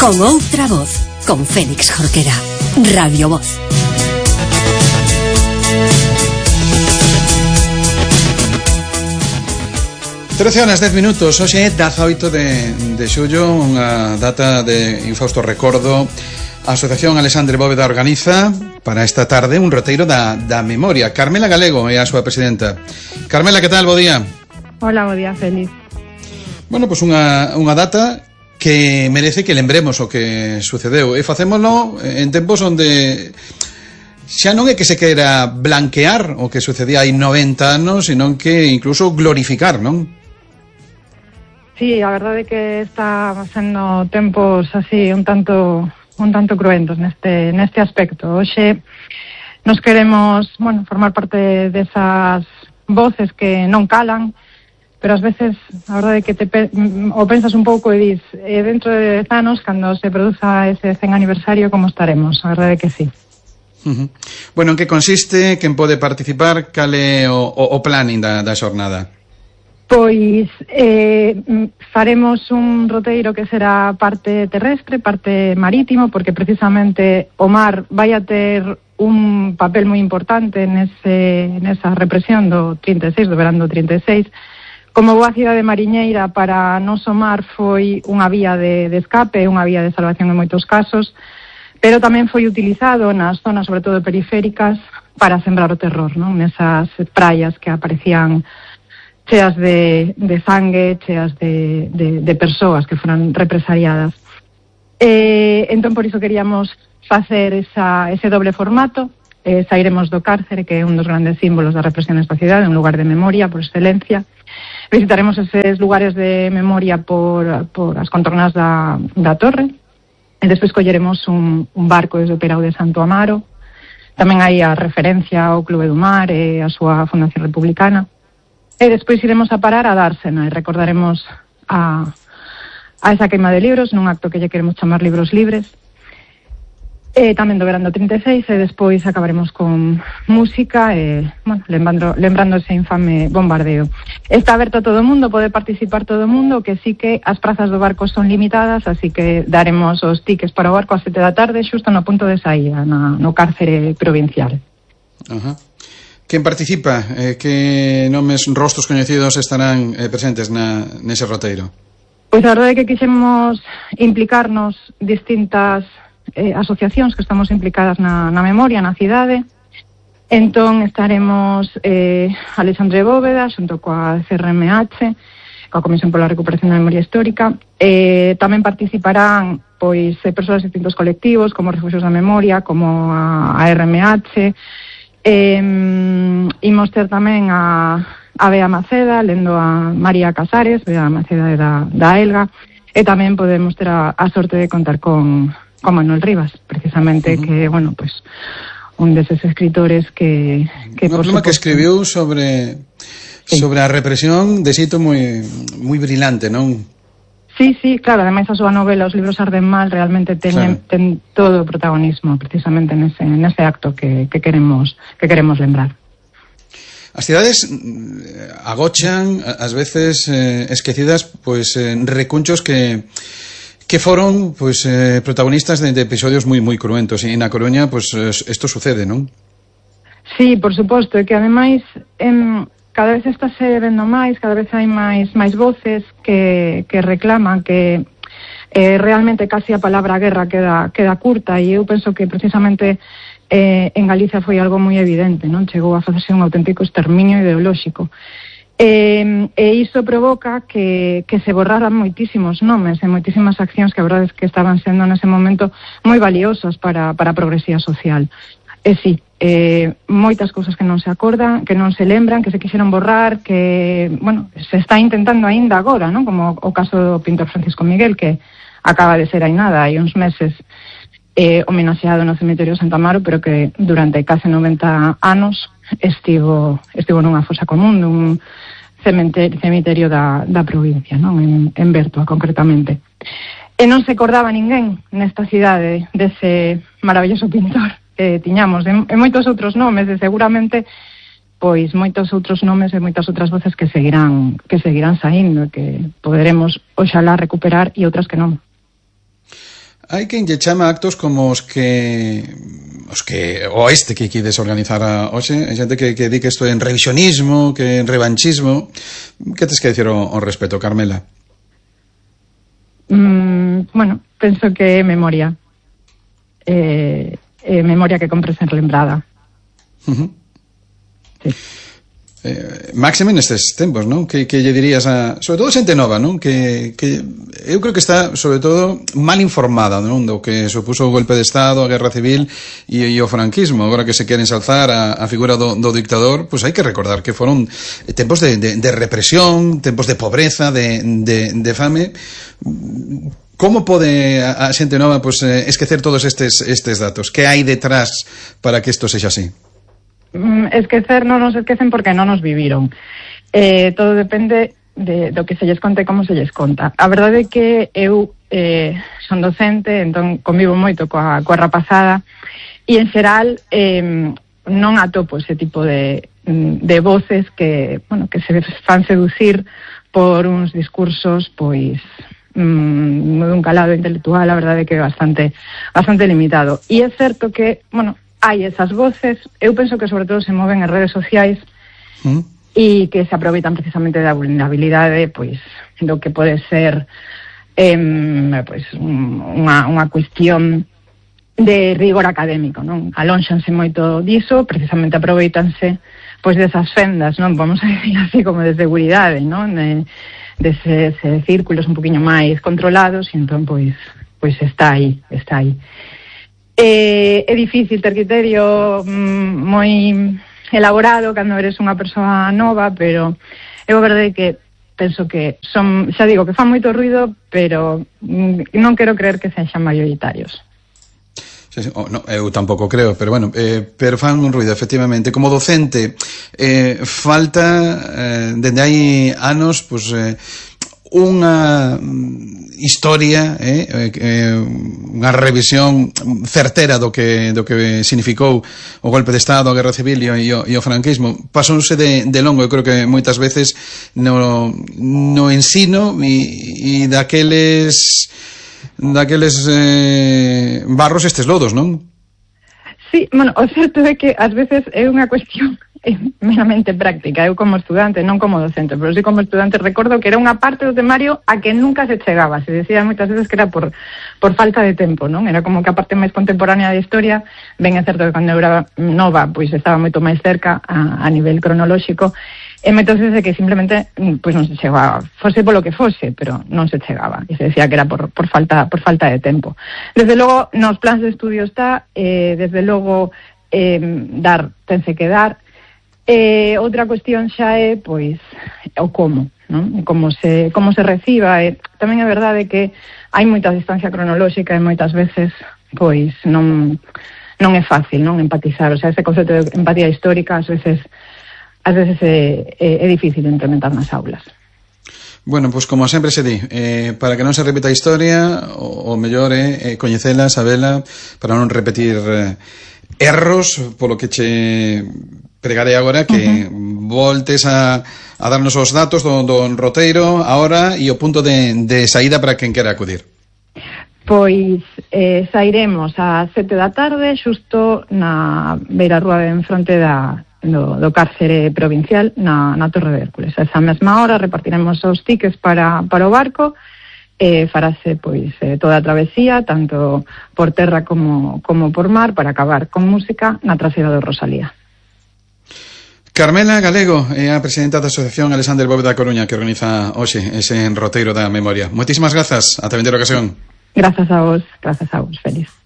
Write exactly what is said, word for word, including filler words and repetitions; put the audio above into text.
Con outra voz, con Félix Jorquera. Radio Voz. trece horas dez minutos. Hoxe é dezaoito de, de xullo, unha data de infausto recordo. A Asociación Alexandre Bóveda organiza para esta tarde un roteiro da, da memoria. Carmela Galego é a súa presidenta. Carmela, que tal? Bo día. Hola, bo día, Félix. Bueno, pois pues unha, unha data que merece que lembremos o que sucedeu. E facémolo en tempos onde xa non é que se queira blanquear o que sucedía hai noventa anos, senón que incluso glorificar, non? Sí, a verdade é que está sendo tempos así un tanto un tanto cruentos neste neste aspecto. Hoxe nos queremos, bueno, formar parte desas voces que non calan, pero ás veces a verdade é que te pe o pensas un pouco e dis, eh, dentro de dez anos, cando se produza ese cen aniversario, como estaremos? A verdade é que sí. Uh -huh. Bueno, en que consiste? Quen pode participar? Cal é o, o, o planning da, da xornada? Pois eh, faremos un roteiro que será parte terrestre, parte marítimo, porque precisamente o mar vai a ter un papel moi importante nese, nesa represión do trinta e seis, do verán do trinta e seis. Como boa cidade mariñeira, para nos o mar foi unha vía de, de escape, unha vía de salvación en moitos casos, pero tamén foi utilizado nas zonas, sobre todo periféricas, para sembrar o terror, non? Nesas praias que aparecían cheas de, de sangue, cheas de, de, de persoas que foran represaliadas. Eh, entón, por iso queríamos facer esa, ese doble formato. Eh, sairemos do cárcere, que é un dos grandes símbolos da represión nesta cidade, un lugar de memoria por excelencia. Visitaremos eses lugares de memoria por, por as contornas da, da torre, e despois colleremos un, un barco desde o Perao de Santo Amaro. Tamén hai a referencia ao Clube do Mar e a súa Fundación Republicana. E despois iremos a parar a Dársena e recordaremos a, a esa queima de libros nun acto que lle queremos chamar Libros Libres. E tamén do verán do trinta e seis, e despois acabaremos con música e, bueno, lembrando, lembrando ese infame bombardeo. Está aberto a todo o mundo, pode participar todo o mundo, que sí que as prazas do barco son limitadas, así que daremos os tickets para o barco ás sete da tarde, xusto no punto de saída, na, no cárcere provincial. Ajá. Quen participa? Eh, que nomes, rostros coñecidos estarán eh, presentes na, nese roteiro? Pois a verdade é que quixemos implicarnos distintas eh, asociacións que estamos implicadas na, na memoria, na cidade. Entón estaremos eh, Alexandre Bóveda, xunto coa C R M H, coa Comisión pola Recuperación da Memoria Histórica. Eh, tamén participarán pois eh, persoas de distintos colectivos, como Refugios da Memoria, como a, a R M H. Eh, imos ter tamén a, a Bea Maceda, lendo a María Casares, Bea Maceda da, da Elga, e tamén podemos ter a, a sorte de contar con, con Manuel Rivas, precisamente, uh -huh. que, bueno, pues, un deses escritores que... que Unha pluma suposto, que escribiu sobre sí. sobre a represión de xeito moi, moi brilante, non? Sí, sí, claro, ademais a súa novela Os libros arden mal realmente teñen, claro. ten todo o protagonismo precisamente nese, nese acto que, que queremos que queremos lembrar. As cidades agochan ás veces eh, esquecidas pois eh, recunchos que que foron pois eh, protagonistas de, de episodios moi moi cruentos, e na Coruña pois isto sucede, non? Sí, por suposto, e que ademais em, cada vez está se vendo máis, cada vez hai máis máis voces que, que reclaman que eh, realmente casi a palabra guerra queda, queda curta, e eu penso que precisamente eh, en Galicia foi algo moi evidente, non? Chegou a facerse un auténtico exterminio ideolóxico. E, e iso provoca que, que se borraran moitísimos nomes e moitísimas accións que a verdade é que estaban sendo nese momento moi valiosas para, para a progresía social. E sí, eh, moitas cousas que non se acordan, que non se lembran, que se quixeron borrar, que, bueno, se está intentando aínda agora, non? Como o caso do pintor Francisco Miguel, que acaba de ser hai nada, hai uns meses eh, homenaxeado no cemiterio de Santo Amaro, pero que durante case noventa anos estivo, estivo nunha fosa común, nun cemiterio, cemiterio da, da provincia, non? En, en Bertoa, concretamente. E non se acordaba ninguén nesta cidade dese maravilloso pintor. Eh, tiñamos, e, e moitos outros nomes, e seguramente pois moitos outros nomes e moitas outras voces que seguirán que seguirán saindo, que poderemos oxalá recuperar, e outras que non. Hai quen lle chama actos como os que os que o este que quides organizar a hoxe, hai xente que, que di que isto é en revisionismo, que en revanchismo. Que tes que dicir ao, ao respecto, Carmela? Mm, bueno, penso que é memoria. Eh, é memoria que compre sen lembrada. Uh-huh. Sí. Eh, máxime nestes tempos, non? Que, que lle dirías a... Sobre todo xente nova, non? Que, que eu creo que está, sobre todo, mal informada, non? Do que supuso o golpe de Estado, a Guerra Civil e, e o franquismo. Agora que se queren ensalzar a, a figura do, do dictador, pois pues hai que recordar que foron tempos de, de, de represión, tempos de pobreza, de, de, de fame. Como pode a, a xente nova pues, eh, esquecer todos estes, estes datos? Que hai detrás para que isto sexa así? Esquecer non nos esquecen porque non nos viviron. Eh, todo depende de, do que se lles conte e como se lles conta. A verdade é que eu eh, son docente, entón convivo moito coa, coa rapazada e en xeral eh, non atopo ese tipo de, de voces que, bueno, que se fan seducir por uns discursos pois mm, dun calado intelectual, a verdade é que é bastante, bastante limitado. E é certo que, bueno, hai esas voces, eu penso que sobre todo se moven en redes sociais mm. e que se aproveitan precisamente da vulnerabilidade pois do que pode ser eh, pois, unha, unha cuestión de rigor académico, non? Alónxanse moito diso, precisamente aproveitanse pois desas fendas, non? Vamos a decir así como de seguridade, non? De, deses de círculos un poquinho máis controlados e entón pois, pois está aí, está aí. Eh, é difícil ter criterio mm, moi elaborado cando eres unha persoa nova, pero é verdade que penso que son, xa digo, que fan moito ruido, pero mm, non quero creer que sexan maioritarios. Sí, sí. Oh, no, eu tampouco creo, pero bueno, eh, pero fan un ruido, efectivamente. Como docente, eh, falta, eh, dende hai anos, pues, eh, unha historia, eh, eh, unha revisión certera do que do que significou o golpe de Estado, a Guerra Civil e o, e o franquismo. Pasouse de, de longo, eu creo que moitas veces no, no ensino e, e daqueles daqueles eh, barros estes lodos, non? Sí, bueno, o certo é que ás veces é unha cuestión meramente práctica. Eu como estudante, non como docente, pero sí como estudante recordo que era unha parte do temario a que nunca se chegaba. Se decía moitas veces que era por, por falta de tempo, non? Era como que a parte máis contemporánea da historia, ben é certo que cando eu era nova, pois estaba moito máis cerca a, a nivel cronolóxico, e moitas veces é que simplemente pois non se chegaba, fose polo que fose, pero non se chegaba, e se decía que era por, por, falta, por falta de tempo. Desde logo, nos plans de estudio está, eh, desde logo, eh, dar, tense que dar. Eh, outra cuestión xa é, pois, o como, non? Como se, como se reciba. E tamén é verdade que hai moita distancia cronolóxica e moitas veces, pois, non, non é fácil, non, empatizar. O sea, ese concepto de empatía histórica, ás veces, ás veces é, é, é difícil de implementar nas aulas. Bueno, pois pues como sempre se di, eh, para que non se repita a historia, o, o mellor é eh, coñecela, sabela, para non repetir eh, erros, polo que che pregarei agora que uh-huh. voltes a, a darnos os datos do, do roteiro agora e o punto de, de saída para quen quera acudir. Pois eh, sairemos ás sete da tarde xusto na beira rúa en fronte da, do, do cárcere provincial na, na Torre de Hércules. A esa mesma hora repartiremos os tickets para, para o barco e farase pois eh, toda a travesía tanto por terra como, como por mar para acabar con música na traseira do Rosalía. Carmela Galego é a presidenta da Asociación Alexander Bóveda Coruña que organiza hoxe ese roteiro da memoria. Moitísimas grazas, ata a vindeira ocasión. Grazas a vos, grazas a vos, feliz.